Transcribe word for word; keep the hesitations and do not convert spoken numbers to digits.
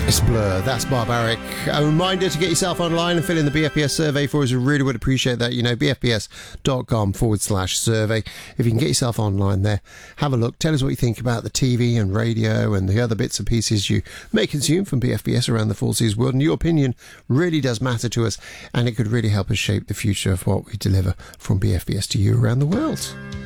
It's Blur, that's Barbaric. A reminder to get yourself online and fill in the B F P S survey for us. We really would appreciate that. You know, bfps.com forward slash survey. If you can get yourself online there, have a look. Tell us what you think about the T V and radio and the other bits and pieces you may consume from B F P S around the Four Seas world. And your opinion really does matter to us, and it could really help us shape the future of what we deliver from B F P S to you around the world.